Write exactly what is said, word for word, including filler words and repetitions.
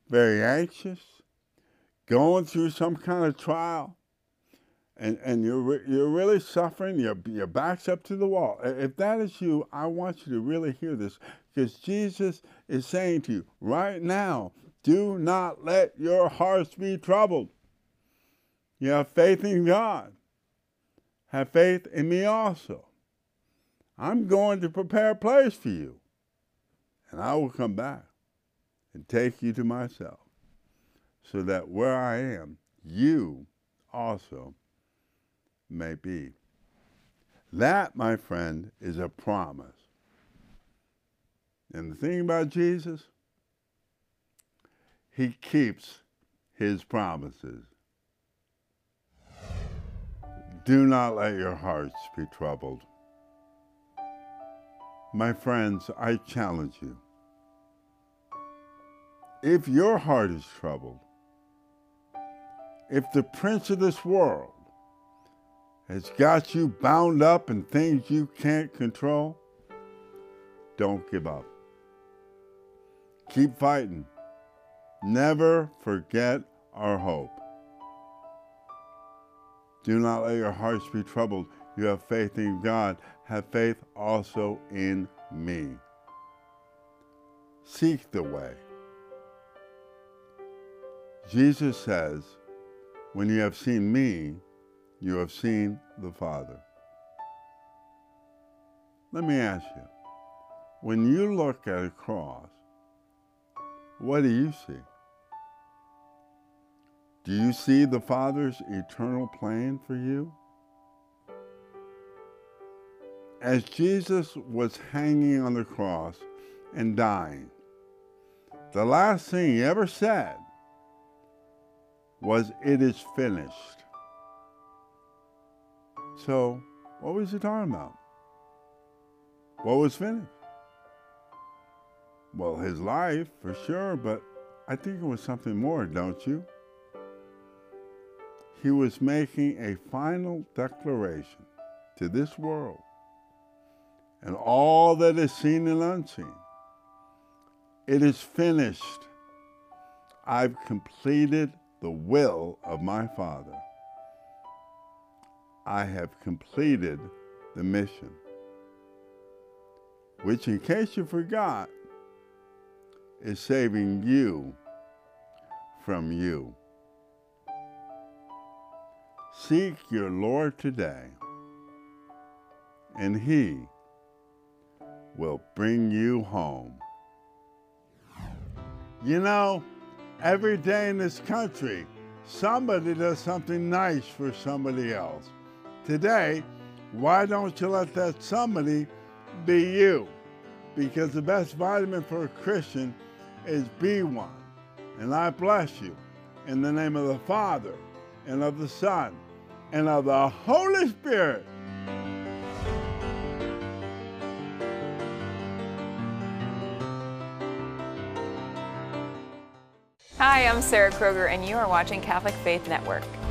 very anxious, going through some kind of trial, and, and you're, re- you're really suffering, your, your back's up to the wall. If that is you, I want you to really hear this, because Jesus is saying to you right now, do not let your hearts be troubled. You have faith in God. Have faith in me also. I'm going to prepare a place for you, and I will come back and take you to myself, so that where I am, you also may be. That, my friend, is a promise. And the thing about Jesus, he keeps his promises. Do not let your hearts be troubled. My friends, I challenge you. If your heart is troubled, if the prince of this world has got you bound up in things you can't control, don't give up. Keep fighting. Never forget our hope. Do not let your hearts be troubled. You have faith in God. Have faith also in me. Seek the way. Jesus says, when you have seen me, you have seen the Father. Let me ask you, when you look at a cross, what do you see? Do you see the Father's eternal plan for you? As Jesus was hanging on the cross and dying, the last thing he ever said was, "It is finished." So, what was he talking about? What was finished? Well, his life, for sure, but I think it was something more, don't you? He was making a final declaration to this world and all that is seen and unseen. It is finished. I've completed the will of my Father. I have completed the mission, which, in case you forgot, is saving you from you. Seek your Lord today, and he will bring you home. You know, every day in this country, somebody does something nice for somebody else. Today, why don't you let that somebody be you? Because the best vitamin for a Christian is B one. And I bless you in the name of the Father, and of the Son, and of the Holy Spirit. Hi, I'm Sarah Kroger, and you are watching Catholic Faith Network.